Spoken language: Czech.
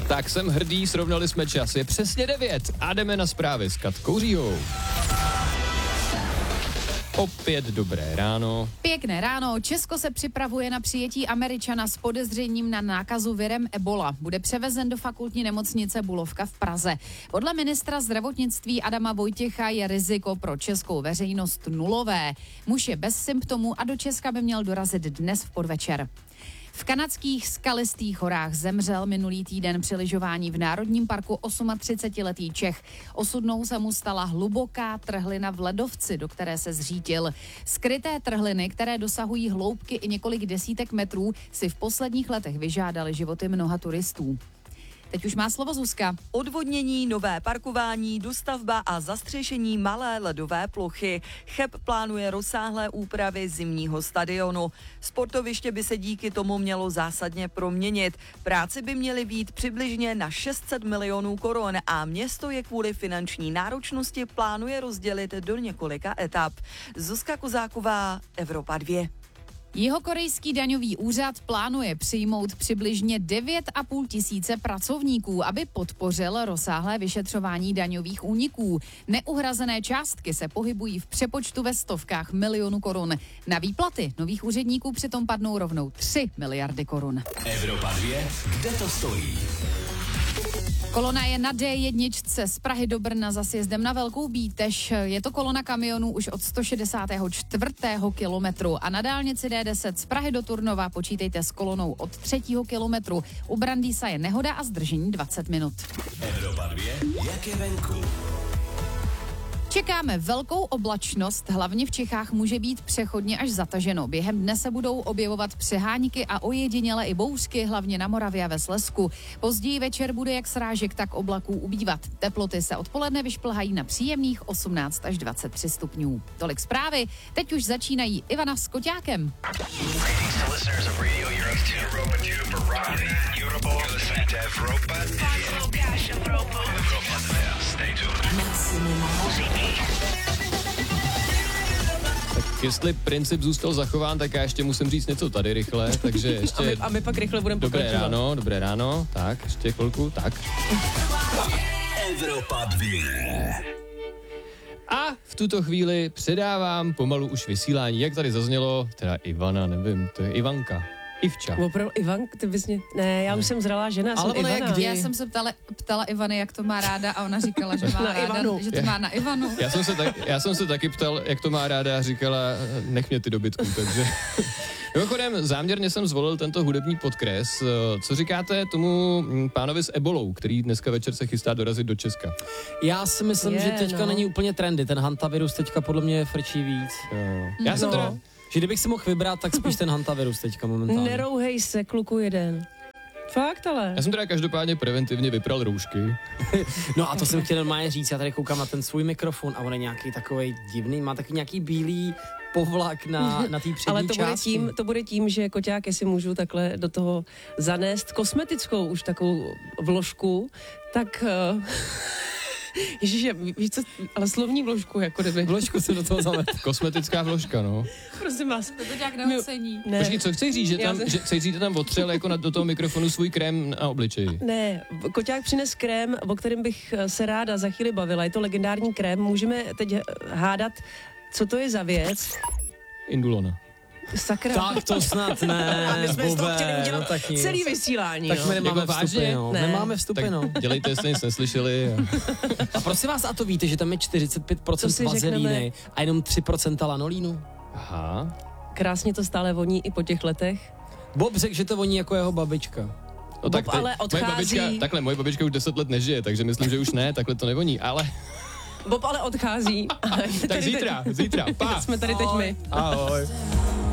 Tak jsem hrdý, srovnali jsme čas. Je přesně 9 a jdeme na zprávy s Katkou Říhou. Opět dobré ráno. Pěkné ráno. Česko se připravuje na přijetí Američana s podezřením na nákazu virem Ebola. Bude převezen do fakultní nemocnice Bulovka v Praze. Podle ministra zdravotnictví Adama Vojtěcha je riziko pro českou veřejnost nulové. Muž je bez symptomů a do Česka by měl dorazit dnes v podvečer. V kanadských skalistých horách zemřel minulý týden při lyžování v Národním parku 38letý Čech. Osudnou se mu stala hluboká trhlina v ledovci, do které se zřítil. Skryté trhliny, které dosahují hloubky i několik desítek metrů, si v posledních letech vyžádaly životy mnoha turistů. Teď už má slovo Zuzka. Odvodnění, nové parkování, dostavba a zastřešení malé ledové plochy. Cheb plánuje rozsáhlé úpravy zimního stadionu. Sportoviště by se díky tomu mělo zásadně proměnit. Práce by měly být přibližně na 600 milionů korun a město je kvůli finanční náročnosti plánuje rozdělit do několika etap. Zuzka Kozáková, Evropa 2. Jihokorejský daňový úřad plánuje přijmout přibližně 9,5 tisíce pracovníků, aby podpořil rozsáhlé vyšetřování daňových úniků. Neuhrazené částky se pohybují v přepočtu ve stovkách milionů korun. Na výplaty nových úředníků přitom padnou rovnou 3 miliardy korun. Evropa 2, kde to stojí? Kolona je na D1 z Prahy do Brna za sjezdem na Velkou Bítež. Je to kolona kamionů už od 164. kilometru a na dálnici D10 z Prahy do Turnova počítejte s kolonou od 3. kilometru. U Brandýsa je nehoda a zdržení 20 minut. Evropa 2, jak je venku? Čekáme velkou oblačnost, hlavně v Čechách může být přechodně až zataženo. Během dne se budou objevovat přehánky a ojediněle i bouřky, hlavně na Moravě a ve Slezsku. Později večer bude jak srážek, tak oblaků ubývat. Teploty se odpoledne vyšplhají na příjemných 18 až 23 stupňů. Tolik zprávy, teď už začínají Ivana s Koťákem. Tak jestli princip zůstal zachován, tak já ještě musím říct něco tady rychle, takže ještě... A my pak rychle budeme pokračovat. Dobré ráno, tak, ještě chvilku, tak. Evropa 2. A v tuto chvíli předávám pomalu už vysílání, jak tady zaznělo, teda Ivana, nevím, to je Ivanka. Ivča. Opravdu Ivan, ty bys mě... Ne, já už jsem zralá žena, Ale jsem Ivana. kdy? Já jsem se ptala Ivany, jak to má ráda a ona říkala, že má Na ráda, Ivanu. že to má na Ivanu. Já jsem se taky ptal, jak to má ráda a říkala, nech mě ty dobytku, takže... Mimochodem, záměrně jsem zvolil tento hudební podkres. Co říkáte tomu pánovi s ebolou, který dneska večer se chystá dorazit do Česka? Já si myslím, že teďka není úplně trendy. Ten hantavirus teďka podle mě frčí víc. Já jsem teda... Že kdybych si mohl vybrat, tak spíš ten hantavirus teďka momentálně. Nerouhej se, kluku jeden. Fakt, ale. Já jsem teda každopádně preventivně vypral roušky. No a to jsem chtěl normálně říct, já tady koukám na ten svůj mikrofon a on je nějaký takovej divný, má takový nějaký bílý povlak na té přední Ale části. to bude tím, že Koťák, jestli můžu takhle do toho zanést kosmetickou už takovou vložku, tak... Ježiže, víš co, ale slovní vložku, jako kdyby. Vložku se do toho zamet. Kosmetická vložka, no. Prosím vás. To nějak neocení. Ne. Počkej, co chceš říct, že chceš říct, že tam otřel jako do toho mikrofonu svůj krém na obličeji? Ne, Koťák přines krém, o kterém bych se ráda za chvíli bavila. Je to legendární krém, můžeme teď hádat, co to je za věc. Indulona. Sakra. Tak to snad ne, A my jsme z toho chtěli udělat no, tak nic. celý vysílání. Tak my nemáme Jako vstupy, vážně? no. Ne. Nemáme vstupy, Tak no. dělejte, jestli nic neslyšeli. A prosím vás, a to víte, že tam je 45% vazelíny a jenom 3% lanolínu? Aha. Krásně to stále voní i po těch letech. Bob řekl, že to voní jako jeho babička. No, Bob ale odchází. Moje babička už 10 let nežije, takže myslím, že už ne, takhle to nevoní, ale... Bob ale odchází. Tak zítra, pá. Jsme tady teď my. Ahoj.